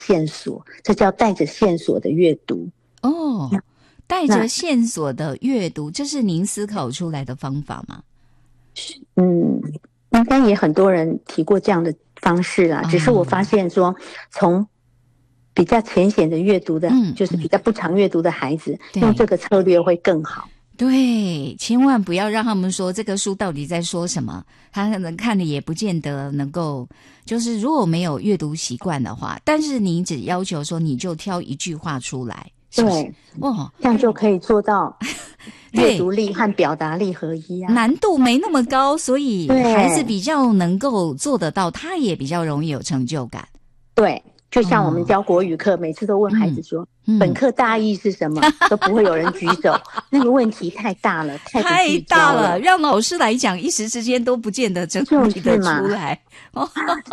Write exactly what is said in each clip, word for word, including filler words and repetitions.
线索，这叫带着线索的阅读。 哦，带着线索的阅读，这是您思考出来的方法吗？ 嗯，应该也很多人提过这样的方式啦，哦、只是我发现说，从比较浅显的阅读的、嗯、就是比较不常阅读的孩子、嗯、用这个策略会更好。 对，千万不要让他们说这个书到底在说什么，他可能看了也不见得能够，就是如果没有阅读习惯的话，但是你只要求说你就挑一句话出来，是不是？ 对，哦，这样就可以做到阅读力和表达力合一啊， 难度没那么高，所以孩子比较能够做得到，他也比较容易有成就感。 对。就像我们教国语课、哦、每次都问孩子说、嗯、本课大意是什么、嗯、都不会有人举手那个问题太大了，太太大了，让老师来讲一时之间都不见得整理得出来、 就是、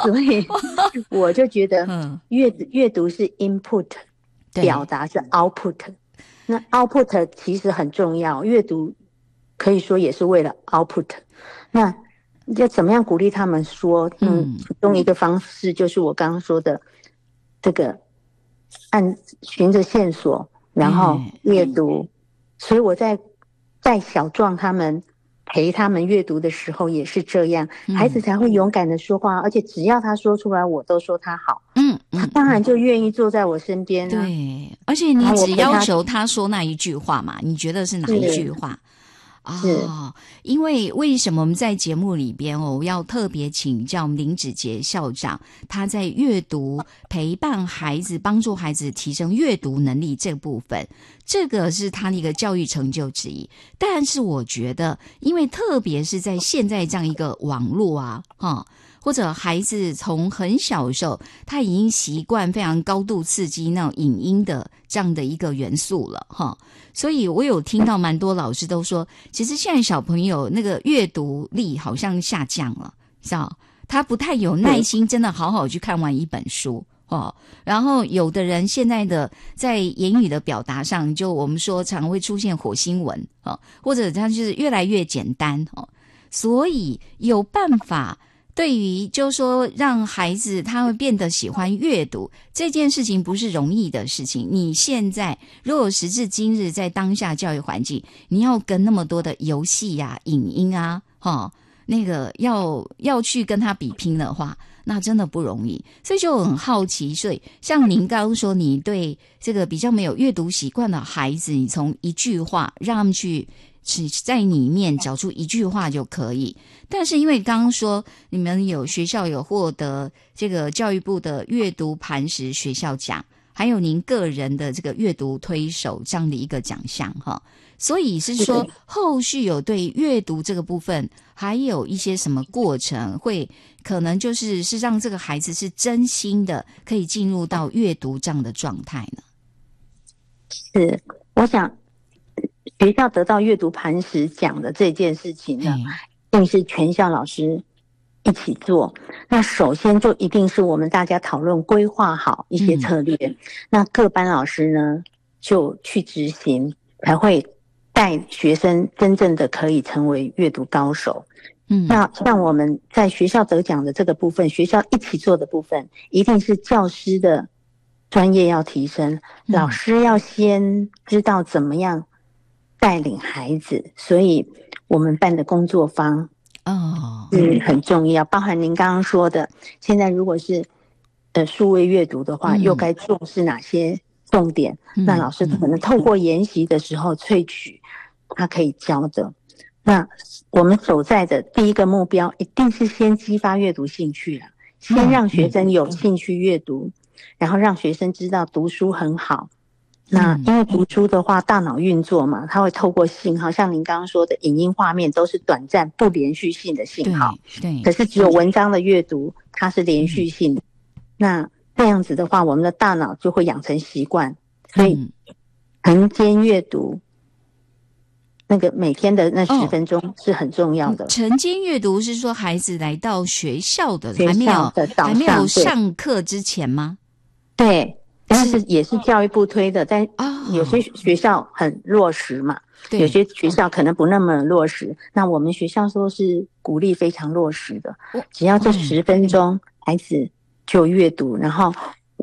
所以我就觉得阅阅读是 input， 表达是 output， 那 output 其实很重要，阅读可以说也是为了 output。 那要怎么样鼓励他们说，嗯，其中一个方式就是我刚刚说的这个按循着线索然后阅读、嗯、所以我在带小壮他们陪他们阅读的时候也是这样、嗯、孩子才会勇敢的说话，而且只要他说出来我都说他好，嗯，他当然就愿意坐在我身边、啊、 对，而且你只要求他说那一句话嘛，你觉得是哪一句话？哦，因为为什么我们在节目里边哦，要特别请教林子杰校长，他在阅读陪伴孩子、帮助孩子提升阅读能力这部分，这个是他的一个教育成就之一。但是我觉得，因为特别是在现在这样一个网络啊，哈。或者孩子从很小的时候他已经习惯非常高度刺激那种影音的这样的一个元素了哈，所以我有听到蛮多老师都说，其实现在小朋友那个阅读力好像下降了，知道他不太有耐心真的好好去看完一本书哦。然后有的人现在的在言语的表达上，就我们说常会出现火星文哦，或者他就是越来越简单哦，所以有办法对于就是说让孩子他会变得喜欢阅读这件事情不是容易的事情。你现在如果时至今日在当下教育环境，你要跟那么多的游戏啊、影音啊、哦、那个要要去跟他比拼的话，那真的不容易。所以就很好奇，所以像您刚刚说你对这个比较没有阅读习惯的孩子，你从一句话让他们去在里面找出一句话就可以，但是因为刚刚说你们有学校有获得这个教育部的阅读磐石学校奖，还有您个人的这个阅读推手这样的一个奖项哈，所以是说后续有对阅读这个部分还有一些什么过程，会可能就是是让这个孩子是真心的可以进入到阅读这样的状态呢？ 是，我想学校得到阅读磐石奖的这件事情呢，一定是全校老师一起做。那首先就一定是我们大家讨论规划好一些策略、嗯、那各班老师呢就去执行，才会带学生真正的可以成为阅读高手。嗯，那像我们在学校得奖的这个部分，学校一起做的部分，一定是教师的专业要提升、嗯、老师要先知道怎么样带领孩子，所以我们办的工作坊哦是很重要，包含您刚刚说的，现在如果是呃数位阅读的话、嗯、又该重视哪些重点、嗯、那老师可能透过研习的时候萃取他可以教的。那我们所在的第一个目标一定是先激发阅读兴趣了，先让学生有兴趣阅读、嗯、然后让学生知道读书很好。那因为读书的话大脑运作嘛，它会透过信号，像您刚刚说的影音画面都是短暂不连续性的信号，对，可是只有文章的阅读它是连续性的、嗯、那这样子的话我们的大脑就会养成习惯，所以晨间阅读那个每天的那十分钟是很重要的。 晨间阅读是说孩子来到学校的还没有还没有上课之前吗？ 对，但是也是教育部推的，但有些学校很落实嘛、哦、有些学校可能不那么落实，那我们学校说是鼓励非常落实的，只要这十分钟孩子就阅读，然后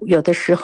有的时候。